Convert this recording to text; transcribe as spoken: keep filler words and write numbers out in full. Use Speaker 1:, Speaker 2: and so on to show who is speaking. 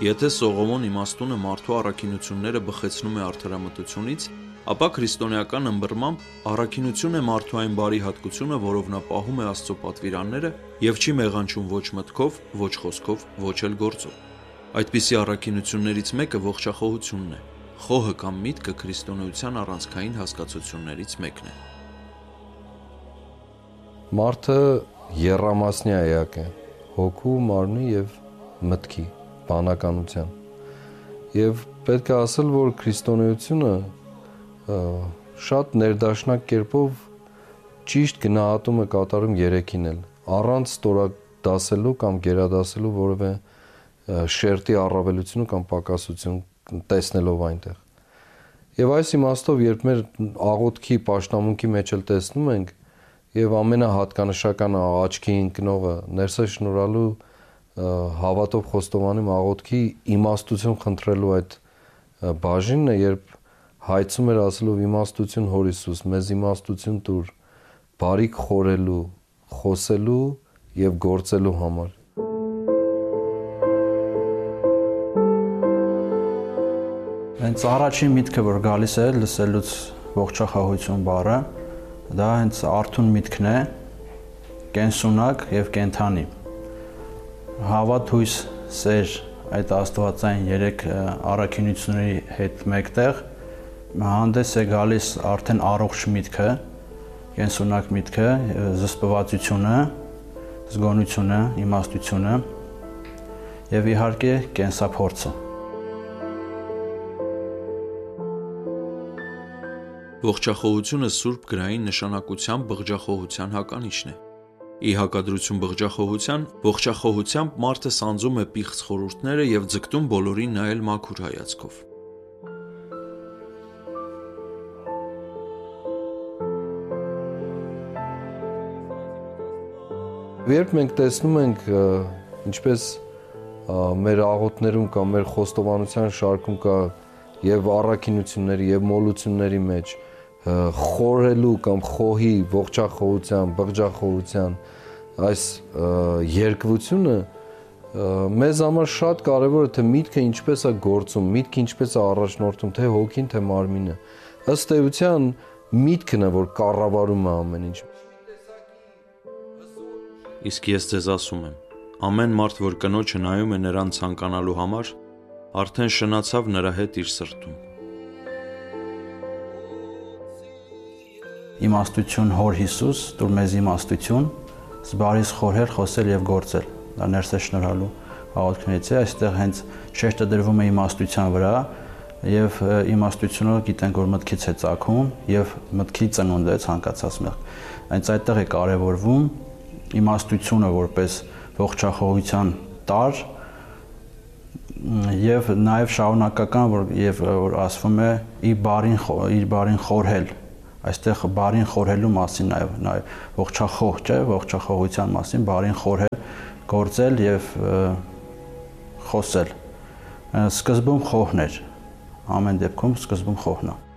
Speaker 1: Եթե Սողոմոն իմաստունը մարդու առաքինությունները բխեցնում է արդարամտությունից, ապա քրիստոնեական ըմբռնմամբ առաքինություն է մարդու այն բարի հատկությունը, որով նա պահում է Աստծո պատվիրանները և չի մեղանչում ոչ մտքով, ոչ խոսքով, ոչ էլ գործով։ Այդպիսի առաքինություններից մեկը ողջախոհությունն է։ Խոհը կամ միտքը քրիստոնեության առանցքային հասկացություններից մեկն է։
Speaker 2: Մարդը եռամասնյա էակ է՝ հոգու, մարմնի և մտքի, բանականության։ Եվ պետք է ասել, որ քրիստոնեությունը շատ ներդաշնակ կերպով ճիշտ գնահատում է կատարում երեքին էլ, առանց ստորադասելու կամ գերադասելու որևէ շերտի առավելություն կամ պակասություն տեսնելով այնտեղ։ Եվ այս իմաստով, երբ մեր աղոթքի պաշտամունքի մեջ էլ տեսնում ենք, եւ ամենահատկանշականը աչքի ընկնողը ներսե շնորհալու հավատով խոստովանում աղոթքի իմաստություն խնդրելու այդ բաժինն է, երբ հայցում էր ասելով իմաստություն Հոր Հիսուս, մեզ իմաստություն տուր, բարիք խորելու, խոսելու եւ գործելու համար։
Speaker 3: Հենց առաջին միտքը, որ գալիս է լսելուց ողջախոհություն բառը, դա հենց արթուն միտքն է, կենսունակ եւ կենթանի։ Հավատ, հույս, սեր, այդ աստվածային երեք առաքինությունների հետ մեկտեղ հանդես է գալիս արդեն առողջ միտքը, կենսունակ միտքը, զսպվածությունը, զգոնությունը, իմաստությունը եւ իհարկե կենսափորձը։
Speaker 1: Ողջախոհությունը սուրբ գրային նշանակությամբ բղջախոհության հականիշն է։ Ի հակադրություն բղջախոհության, ողջախոհությամբ մարդը սանձում է պիղծ խորհուրդները եւ ձգտում բոլորին նայել մաքուր հայացքով։
Speaker 2: Երբ մենք տեսնում ենք, ինչպես մեր աղոթներում կամ մեր խոստովանության շարքում կա եւ առաքինությունների եւ մոլությունների մեջ խորելու կամ խոհի, ողջախոհության, բղջախոհության այս երկվությունը մեզ համար շատ կարևոր է, թե միտքը ինչպես է գործում, միտքը ինչպես է առաջնորդում, թե հոգին, թե մարմինը։ Ըստ էության միտքն է, որ կառավարում է ամեն ինչ։
Speaker 1: Իսկ ես ձեզ ասում եմ, ամեն մարդ, որ կնոջը նայում է նրան ցանկանալու համար, արդեն շնացավ նրա հետ իր սրտում։
Speaker 3: Իմաստություն Հոր Հիսուս, տուր մեզ իմաստություն, զբարիս խորհել, խոսել եւ գործել։ Դա ներսե շնորհալու աղոթքներից է, այստեղ հենց շեշտը դրվում է իմաստության վրա եւ իմաստությունը գիտենք, որ մտքից է ծագում եւ մտքի ծնունդ է ցանկացած մեղք։ Հենց այդտեղ է կարեւորվում իմաստությունը որպես ողջախոհության տար եւ նաեւ շարունակական, որ եւ որ ասվում է իր բարին իր բարին խորհել։ Այստեղ բարին խորհելու մասին նաեւ նաեւ ողջախոհ, չէ, ողջախոհության մասին բարին խորհել, գործել եւ խոսել։ Սկզբում խոհն էր, ամեն դեպքում սկզբում խոհն է։